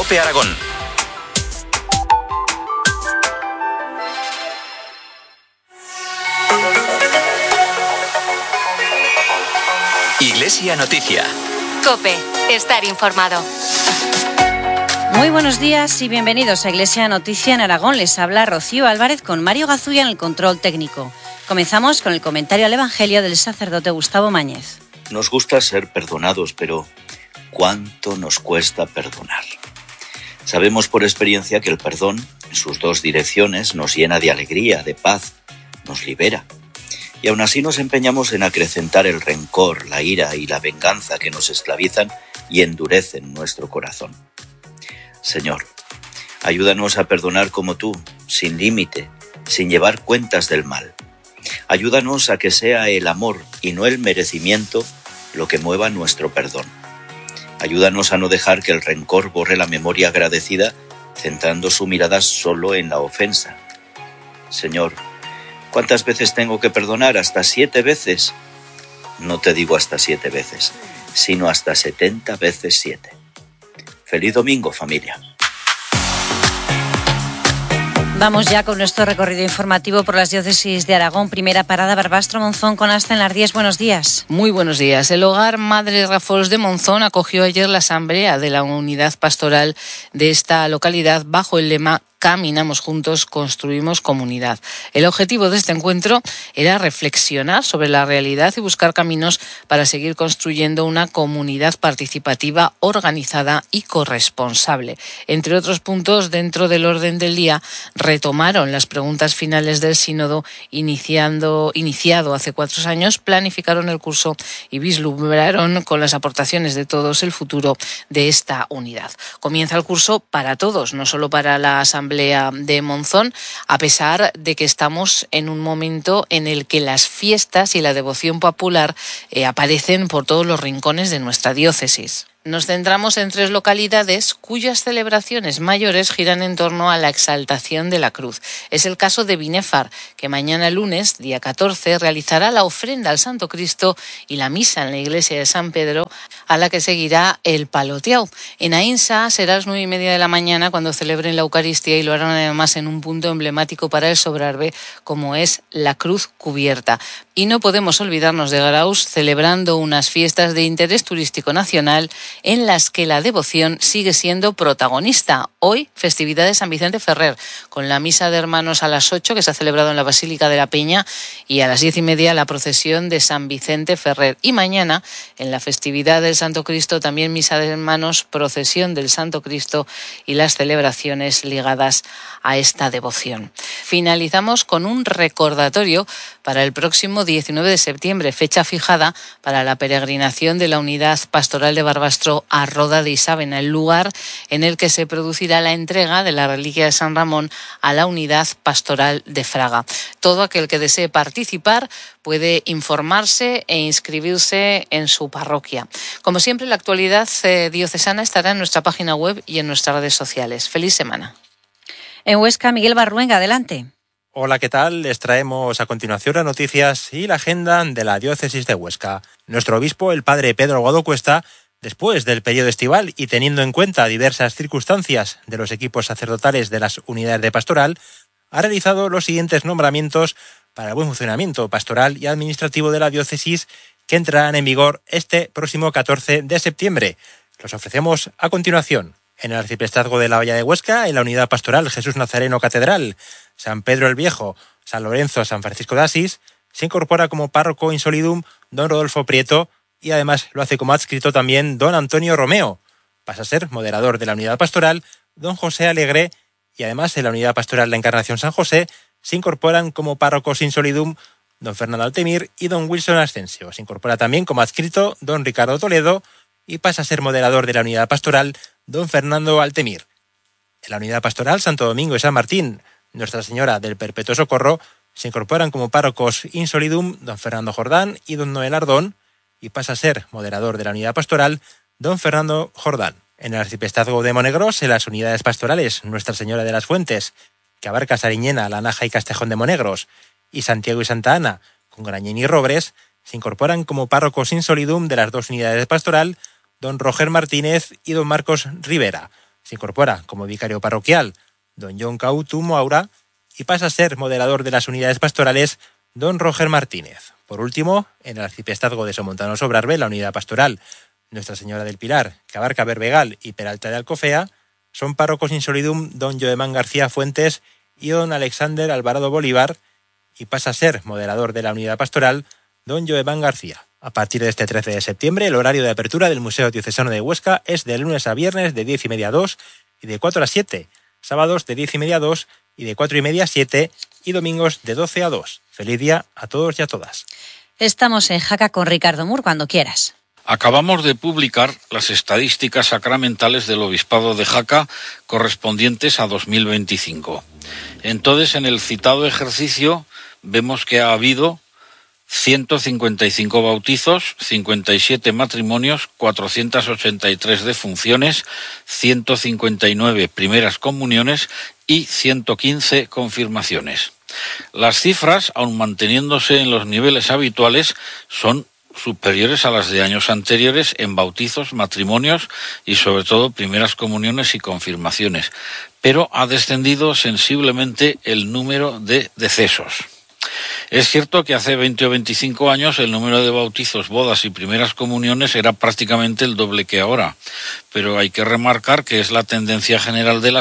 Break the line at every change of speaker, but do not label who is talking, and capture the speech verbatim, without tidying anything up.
COPE Aragón. Iglesia Noticia.
COPE, estar informado.
Muy buenos días y bienvenidos a Iglesia Noticia en Aragón. Les habla Rocío Álvarez con Mario Gazulla en el control técnico. Comenzamos con el comentario al Evangelio del sacerdote Gustavo Mañez.
Nos gusta ser perdonados, pero ¿cuánto nos cuesta perdonar? Sabemos por experiencia que el perdón, en sus dos direcciones, nos llena de alegría, de paz, nos libera. Y aún así nos empeñamos en acrecentar el rencor, la ira y la venganza que nos esclavizan y endurecen nuestro corazón. Señor, ayúdanos a perdonar como tú, sin límite, sin llevar cuentas del mal. Ayúdanos a que sea el amor y no el merecimiento lo que mueva nuestro perdón. Ayúdanos a no dejar que el rencor borre la memoria agradecida, centrando su mirada solo en la ofensa. Señor, ¿cuántas veces tengo que perdonar? ¿Hasta siete veces? No te digo hasta siete veces, sino hasta setenta veces siete. Feliz domingo, familia.
Vamos ya con nuestro recorrido informativo por las diócesis de Aragón. Primera parada, Barbastro Monzón con Asta en las diez. Buenos días.
Muy buenos días. El Hogar Madre Rafols de Monzón acogió ayer la asamblea de la unidad pastoral de esta localidad bajo el lema Caminamos juntos, construimos comunidad. El objetivo de este encuentro era reflexionar sobre la realidad y buscar caminos para seguir construyendo una comunidad participativa, organizada y corresponsable. Entre otros puntos, dentro del orden del día, retomaron las preguntas finales del sínodo iniciando, iniciado hace cuatro años, planificaron el curso y vislumbraron con las aportaciones de todos el futuro de esta unidad. Comienza el curso para todos, no solo para la asamblea de Monzón, a pesar de que estamos en un momento en el que las fiestas y la devoción popular eh, aparecen por todos los rincones de nuestra diócesis. Nos centramos en tres localidades cuyas celebraciones mayores giran en torno a la exaltación de la cruz. Es el caso de Binéfar, que mañana lunes, día catorce, realizará la ofrenda al Santo Cristo y la misa en la iglesia de San Pedro, a la que seguirá el paloteao. En Aínsa será a las nueve y media de la mañana cuando celebren la Eucaristía y lo harán además en un punto emblemático para el Sobrarbe, como es la cruz cubierta. Y no podemos olvidarnos de Graus, celebrando unas fiestas de interés turístico nacional en las que la devoción sigue siendo protagonista. Hoy, festividad de San Vicente Ferrer, con la misa de hermanos a las ocho, que se ha celebrado en la Basílica de la Peña, y a las diez y media la procesión de San Vicente Ferrer. Y mañana, en la festividad del Santo Cristo, también misa de hermanos, procesión del Santo Cristo y las celebraciones ligadas a esta devoción. Finalizamos con un recordatorio para el próximo diecinueve de septiembre, fecha fijada para la peregrinación de la Unidad Pastoral de Barbastro a Roda de Isávena, el lugar en el que se producirá la entrega de la reliquia de San Ramón a la Unidad Pastoral de Fraga. Todo aquel que desee participar puede informarse e inscribirse en su parroquia. Como siempre, la actualidad eh, diocesana estará en nuestra página web y en nuestras redes sociales. ¡Feliz semana!
En Huesca, Miguel Barruenga, adelante.
Hola, ¿qué tal? Les traemos a continuación las noticias y la agenda de la diócesis de Huesca. Nuestro obispo, el padre Pedro Aguado Cuesta, después del periodo estival y teniendo en cuenta diversas circunstancias de los equipos sacerdotales de las unidades de pastoral, ha realizado los siguientes nombramientos para el buen funcionamiento pastoral y administrativo de la diócesis que entrarán en vigor este próximo catorce de septiembre. Los ofrecemos a continuación. En el arciprestazgo de la Bahía de Huesca, en la unidad pastoral Jesús Nazareno Catedral, San Pedro el Viejo, San Lorenzo, San Francisco de Asís, se incorpora como párroco in solidum don Rodolfo Prieto y además lo hace como adscrito también don Antonio Romeo. Pasa a ser moderador de la unidad pastoral don José Alegre y además en la unidad pastoral La Encarnación San José se incorporan como párrocos in solidum don Fernando Altemir y don Wilson Ascensio. Se incorpora también como adscrito don Ricardo Toledo y pasa a ser moderador de la unidad pastoral don Fernando Altemir. En la unidad pastoral Santo Domingo y San Martín, Nuestra Señora del Perpetuo Socorro, se incorporan como párrocos in solidum don Fernando Jordán y don Noel Ardón y pasa a ser moderador de la unidad pastoral don Fernando Jordán. En el arciprestazgo de Monegros, en las unidades pastorales Nuestra Señora de las Fuentes, que abarca Sariñena, La Naja y Castejón de Monegros, y Santiago y Santa Ana, con Grañén y Robres, se incorporan como párrocos in solidum de las dos unidades de pastoral don Roger Martínez y don Marcos Rivera. Se incorpora como vicario parroquial don John Cautu Moaura y pasa a ser moderador de las unidades pastorales don Roger Martínez. Por último, en el arciprestazgo de Somontano Sobrarbe, la unidad pastoral Nuestra Señora del Pilar, que abarca Berbegal y Peralta de Alcofea, son párrocos in solidum don Joemán García Fuentes y don Alexander Alvarado Bolívar, y pasa a ser moderador de la unidad pastoral don Joemán García. A partir de este trece de septiembre, el horario de apertura del Museo Diocesano de Huesca es de lunes a viernes de diez y media a dos y de cuatro a siete, sábados de diez y media a dos y de cuatro y media a siete y domingos de doce a dos. Feliz día a todos y a todas.
Estamos en Jaca con Ricardo Mur cuando quieras.
Acabamos de publicar las estadísticas sacramentales del Obispado de Jaca correspondientes a dos mil veinticinco. Entonces, en el citado ejercicio vemos que ha habido ciento cincuenta y cinco bautizos, cincuenta y siete matrimonios, cuatrocientas ochenta y tres defunciones, ciento cincuenta y nueve primeras comuniones y ciento quince confirmaciones. Las cifras, aun manteniéndose en los niveles habituales, son superiores a las de años anteriores en bautizos, matrimonios y sobre todo primeras comuniones y confirmaciones, pero ha descendido sensiblemente el número de decesos. Es cierto que hace veinte o veinticinco años el número de bautizos, bodas y primeras comuniones era prácticamente el doble que ahora, pero hay que remarcar que es la tendencia general de la